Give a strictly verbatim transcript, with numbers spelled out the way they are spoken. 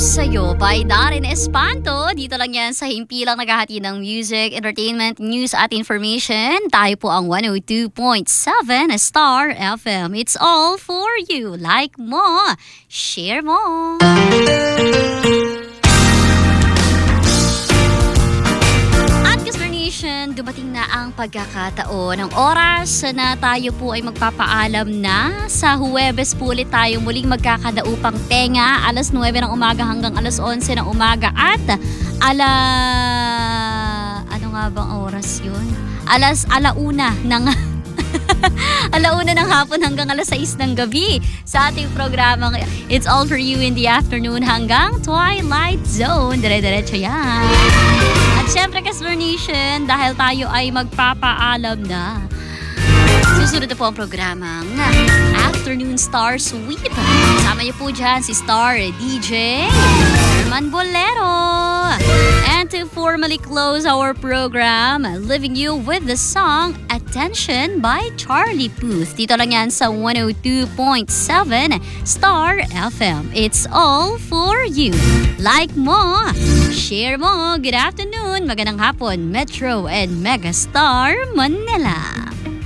Sa'yo by Darren Espanto. Dito lang yan sa himpilang naghahati ng music, entertainment, news at information. Tayo po ang one oh two point seven Star F M. It's all for you. Like mo, share mo. Dumating na ang pagkakataon ng oras na tayo po ay magpapaalam na. Sa Huwebes po ulit tayo muling magkakadaupang tenga. Alas nuwebe ng umaga hanggang alas onse ng umaga. At ala... Ano nga bang oras yun? Alas alauna ng... alauna ng hapon hanggang alas sais ng gabi sa ating programang It's All For You in the Afternoon hanggang Twilight Zone. Dire-diretso yan. At syempre, Kasler Nation, dahil tayo ay magpapaalam na, susunod na po ang programang Afternoon Star Sweep. Kasama niyo po dyan si Star D J Herman Bolero. And to formally close our program, leaving you with the song Attention by Charlie Puth. Dito lang yan sa one oh two point seven Star F M. It's all for you. Like mo, share mo. Good afternoon, magandang hapon, Metro and Megastar Manila.